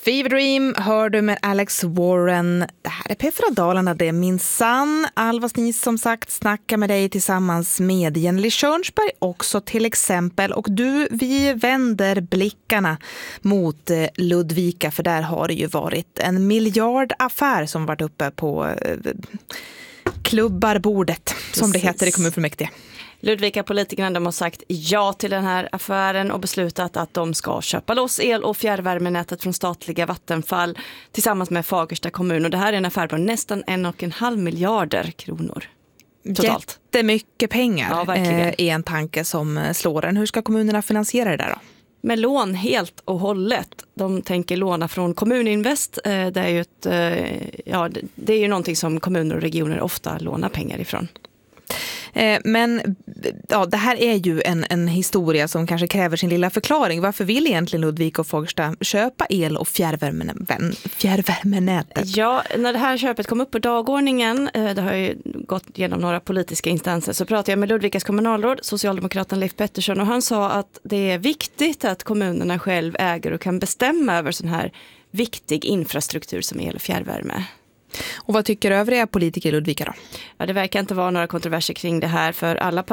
Fever Dream hör du med Alex Warren. Det här är P4 Dalarna, det är minsann. Alva Snis som sagt snackar med dig tillsammans med Jenny Schörnsberg också till exempel. Och vi vänder blickarna mot Ludvika, för där har det ju varit en miljardaffär som varit uppe på klubbarbordet, som det heter i kommunfullmäktige. Ludvika-politikerna, de har sagt ja till den här affären och beslutat att de ska köpa loss el- och fjärrvärmenätet från statliga Vattenfall tillsammans med Fagersta kommun. Och det här är en affär på nästan 1,5 miljarder kronor totalt. Jättemycket pengar, ja, är en tanke som slår en. Hur ska kommunerna finansiera det där då? Med lån helt och hållet. De tänker låna från Kommuninvest. Det är ju det är ju någonting som kommuner och regioner ofta lånar pengar ifrån. Men ja, det här är ju en historia som kanske kräver sin lilla förklaring. Varför vill egentligen Ludvika och Fagersta köpa el- och fjärrvärmenätet? Ja, när det här köpet kom upp på dagordningen, det har ju gått genom några politiska instanser, så pratade jag med Ludvikas kommunalråd, socialdemokraten Leif Pettersson, och han sa att det är viktigt att kommunerna själv äger och kan bestämma över sån här viktig infrastruktur som el- och fjärrvärme. Och vad tycker övriga politiker i Ludvika då? Ja, det verkar inte vara några kontroverser kring det här, för alla